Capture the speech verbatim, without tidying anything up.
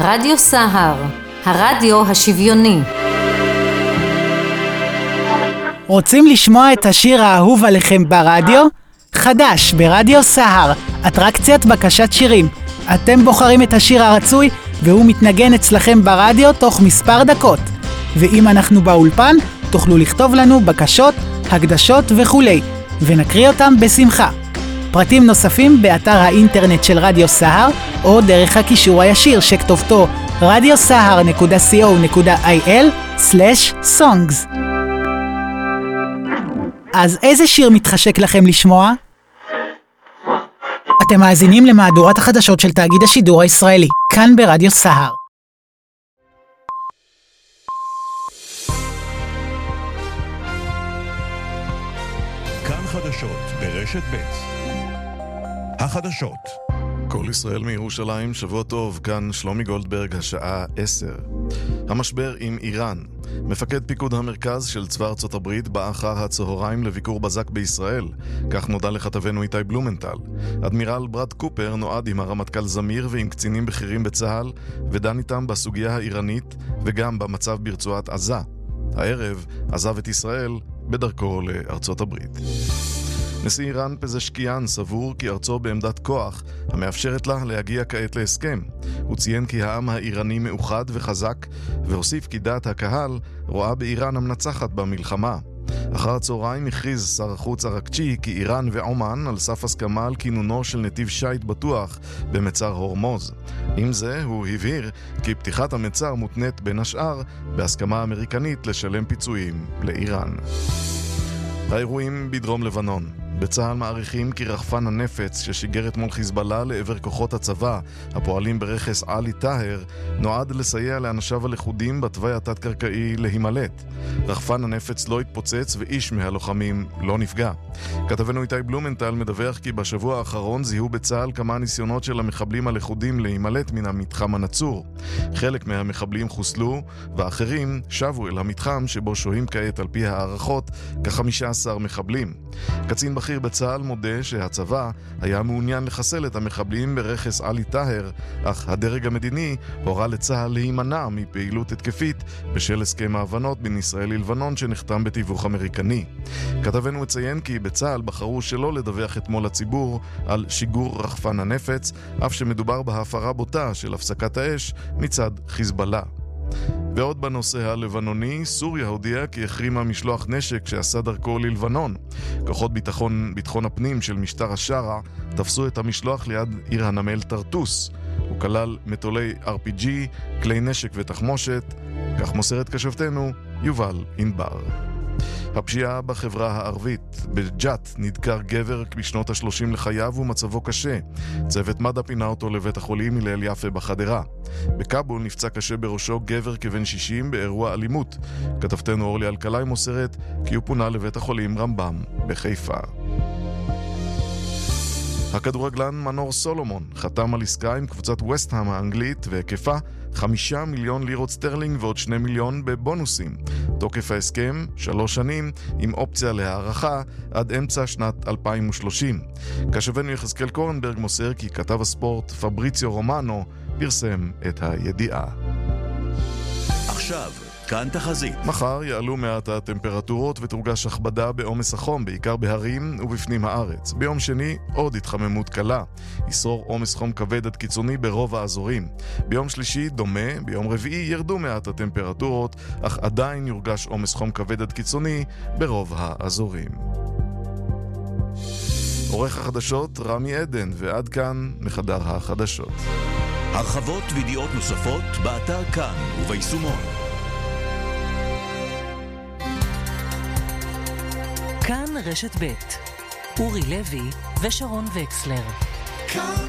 רדיו סהר, הרדיו השוויוני. רוצים לשמוע את השיר האהוב עליכם ברדיו? חדש ברדיו סהר, אטרקציית בקשת שירים. אתם בוחרים את השיר הרצוי והוא מתנגן אצלכם ברדיו תוך מספר דקות. ואם אנחנו באולפן, תוכלו לכתוב לנו בקשות, הקדשות וכולי, ונקריא אותם בשמחה. פרטים נוספים באתר האינטרנט של רדיו סהר, או דרך הקישור הישיר שכתובתו רדיו סהר נקודה סי או נקודה איי אל סלש סונגס. אז איזה שיר מתחשק לכם לשמוע? אתם מאזינים למהדורת החדשות של תאגיד השידור הישראלי, כאן ברדיו סהר. כאן חדשות ברשת ב'. החדשות. כל ישראל מירושלים, שבוע טוב, כאן שלומי גולדברג, השעה עשר. המשבר עם איראן. מפקד פיקוד המרכז של צבא ארצות הברית בא אחר הצהריים לביקור בזק בישראל, כך נודע לכתבנו איתי בלומנטל. אדמירל ברד קופר נועד עם הרמטכ"ל זמיר ועם קצינים בכירים בצה"ל, ודן איתם בסוגיה האיראנית וגם במצב ברצועת עזה. הערב עזב את ישראל בדרכו לארצות הברית. נשיא איראן פזשקיאן סבור כי ארצו בעמדת כוח המאפשרת לה להגיע כעת להסכם. הוא ציין כי העם האיראני מאוחד וחזק, והוסיף כי דעת הקהל רואה באיראן המנצחת במלחמה. אחר הצהריים הכריז שר החוץ ארקצ'י כי איראן ועומאן על סף הסכמה על כינונו של נתיב שייט בטוח במצר הורמוז. עם זה הוא הבהיר כי פתיחת המצר מותנית בין השאר בהסכמה אמריקנית לשלם פיצויים לאיראן. האירועים בדרום לבנון. בצה"ל מעריכים כי רחפן הנפץ ששיגר אתמול חיזבאללה לעבר כוחות הצבא הפועלים ברכס עלי טהר נועד לסייע לאנשיו הלכודים בתוואי התת-קרקעי להימלט. רחפן הנפץ לא התפוצץ ואיש מהלוחמים לא נפגע. כתבנו איתי בלומנטל מדווח כי בשבוע האחרון זיהו בצה"ל כמה ניסיונות של המחבלים הלכודים להימלט מן המתחם הנצור. חלק מהמחבלים חוסלו ואחרים שבו אל המתחם שבו שוהים כעת על פי הערכות כ-חמישה עשר מחבלים. קצין בכיר בצה"ל מודה שהצבא היה מעוניין לחסל את המחבלים ברכס עלי טהר, אך הדרג המדיני הורה לצה"ל להימנע מפעילות התקפית בשל הסכם ההבנות בין ישראל ללבנון שנחתם בתיווך אמריקני. כתבנו מציין כי בצה"ל בחרו שלא לדווח אתמול לציבור על שיגור רחפן הנפץ, אף שמדובר בהפרה בוטה של הפסקת האש מצד חיזבאללה. ועוד בנושא הלבנוני, סוריה הודיעה כי החרימה משלוח נשק שעשה דרכו ללבנון. כוחות ביטחון, ביטחון הפנים של משטר השרה תפסו את המשלוח ליד עיר הנמל טרטוס. הוא כלל מטולי אר פי ג'י, כלי נשק ותחמושת, כך מוסרת כשבתנו יובל ענבר. הפשיעה בחברה הערבית. בג'ת נדקר גבר בשנות ה-שלושים לחייו ומצבו קשה. צוות מד"א פינה אותו לבית החולים הלל יפה בחדרה. בכאבול נפצע קשה בראשו גבר כבן שישים באירוע אלימות. כתבתנו אורלי אלקלעי מוסרת כי הוא פונה לבית החולים רמב"ם בחיפה. הכדורגלן מנור סולומון חתם על עסקה עם קבוצת וסט-האם האנגלית והיקפה חמישה מיליון לירות סטרלינג ועוד שני מיליון בבונוסים. תוקף ההסכם, שלוש שנים, עם אופציה להערכה עד אמצע שנת אלפיים ושלושים. כשבנו יחזקאל קורנברג מוסר כי כתב הספורט פבריציו רומנו פרסם את הידיעה. עכשיו כאן תחזית. מחר יעלו מעט הטמפרטורות ותורגש הכבדה בעומס החום, בעיקר בהרים ובפנים הארץ. ביום שני עוד התחממות קלה. ישרור עומס חום כבד עד קיצוני ברוב האזורים. ביום שלישי דומה, ביום רביעי ירדו מעט הטמפרטורות, אך עדיין יורגש עומס חום כבד עד קיצוני ברוב האזורים. עורך החדשות רמי עדן, ועד כאן מחדר החדשות. הרחבות וידיעות נוספות באתר כאן וביישומון. כאן רשת ב', אורי לוי ושרון וקסלר.